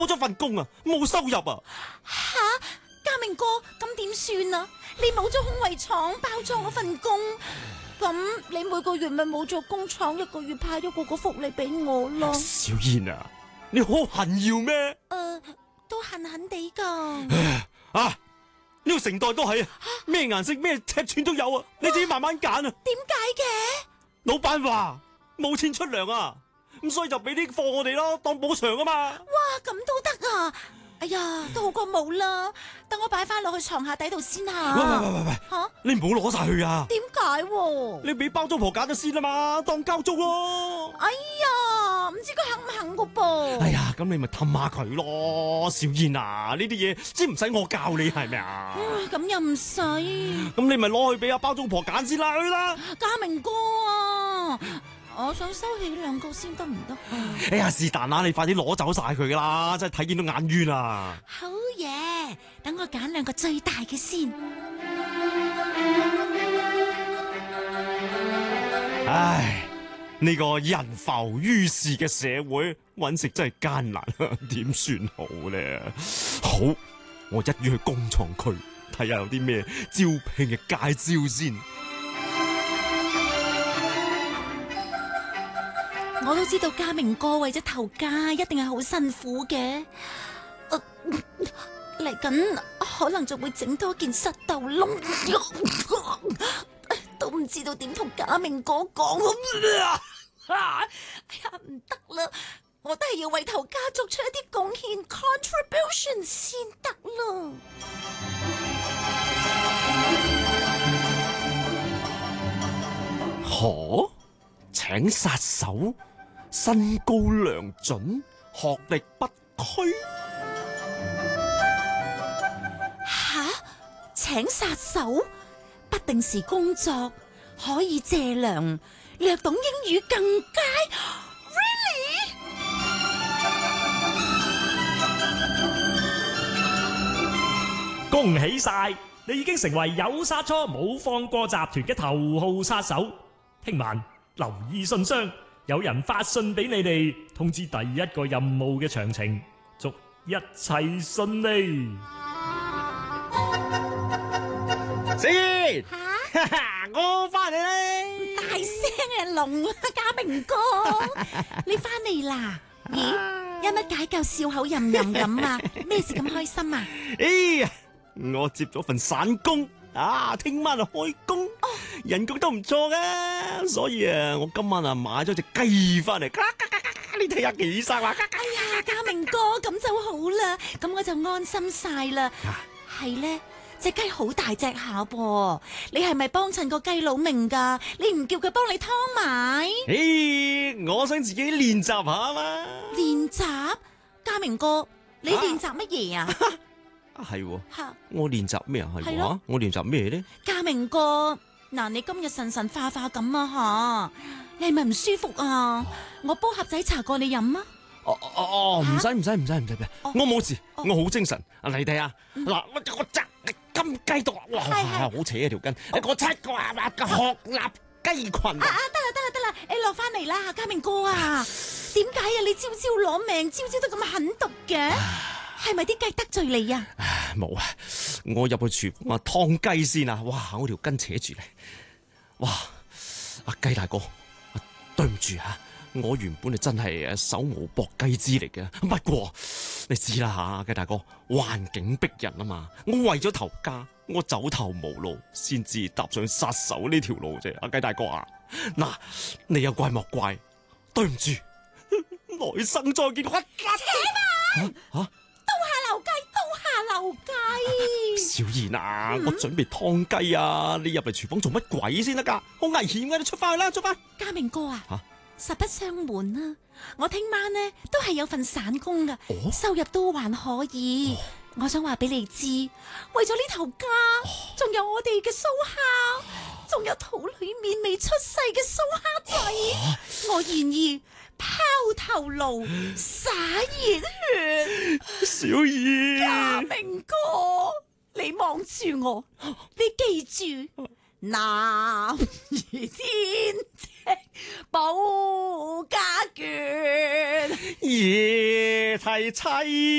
冇咗份工啊，冇收入啊。 吓，嘉明哥，咁點算啊？你冇咗空位廠包裝嗰份工，咁你每個月咪冇咗工廠1個月派咗個福利俾我咯。 小燕啊，你好恨要咩？ 都痕痕地噶。 啊，呢個成袋都係啊，咩顏色咩尺寸都有啊，你自己慢慢揀啊。 點解嘅？ 老闆話冇錢出糧啊，咁所以就俾啲貨我哋咯，當補償啊嘛。 哇，咁都得啊！哎呀，都好過冇啦。等我擺翻落去床下底度先吓。 喂， 吓？ 你唔好攞晒去啊！ 點解？ 你俾包租婆揀咗先啊嘛，當交租咯。 哎呀，唔知佢肯唔肯個噃？ 哎呀，咁你咪氹下佢咯，小燕啊，呢啲嘢知唔使我教你係咪啊？ 咁又唔使。 咁你咪攞去俾阿包租婆揀先啦，去啦。 嘉明哥啊！我想收起2個先得唔得啊？ 哎呀，是但啦，你快啲攞走晒佢啦，真係睇見到眼冤啊！ 好嘢，等我揀2個最大嘅先。 唉，呢個人浮於事嘅社會，搵食真係艱難，點算好咧？好，我一於去工廠區睇下有啲咩招聘嘅街招先。 我都知道嘉明哥為咗頭家一定係好辛苦嘅，嚟緊可能就會整多件膝頭窿，都唔知道點同嘉明哥講。哎呀，唔得啦，我都係要為頭家作出一啲貢獻 contribution 先得啦。 何？請殺手？身高量準，學歷不拘。 吓？請殺手？不定時工作，可以借糧，略懂英語更佳。Really？ 恭喜晒，你已經成為有殺錯冇放過集團嘅頭號殺手。聽晚留意信箱，有人發信俾你哋，通知第1個任務嘅詳情，祝一切順利。 小燕， 吓？ 我翻嚟咧。 大聲啊，聾啊，嘉明哥，你翻嚟啦？咦，有乜解救笑口吟吟咁啊？咩事咁開心啊？ 哎呀，我接咗份散工啊，聽晚就開工，人工都唔錯嘅，所以啊，我今晚啊買咗隻雞翻嚟，你睇下幾生啊！ 哎呀，嘉明哥咁就好啦，咁我就安心晒啦。係咧，隻雞好大隻下噃，你係咪幫襯個雞佬明噶？你唔叫佢幫你劏埋？ 我想自己練習下嘛。 練習？嘉明哥，你練習乜嘢啊？ 係喎， 吓， 我練習咩啊？係喎， 係咯我練習咩咧？ 嘉明哥，嗱，你今日神神化化咁啊吓，你係咪唔舒服啊？我煲盒仔茶過你飲啊！ 唔使，我冇事，我好精神。你睇下，嗱，我隻金雞獨，哇，好扯啊條筋，我7個鶴立雞群。 得啦，你落翻嚟啦，嘉明哥啊，點解啊？你朝朝攞命，朝朝都咁狠毒嘅，係咪啲雞得罪你啊？ 冇啊，我入去廚房燙雞先啊！哇，我條筋扯住嚟，哇！阿雞大哥，對唔住啊！我原本真係手無縛雞之力嘅，不過你知啦吓，雞大哥，環境逼人啊嘛，我為咗頭家，我走投無路，先至踏上殺手呢條路啫。阿雞大哥啊，嗱，你有怪莫怪，對唔住，來生再見。扯嘛！ 刀下留雞。 小燕啊，我準備燙雞啊，你入嚟廚房做乜鬼先得噶？好危險噶，你出翻去啦，出翻。 嘉明哥啊，實不相瞞啊，我聽晚呢都係有份散工噶，收入都還可以。我想話俾你知，為咗呢頭家，仲有我哋嘅蘇蝦，仲有肚裏面未出世嘅蘇蝦仔，我願意拋頭顱灑熱血。 小燕， 嘉明哥，你望住我，你記住，男兒天保家眷。 夜啼凄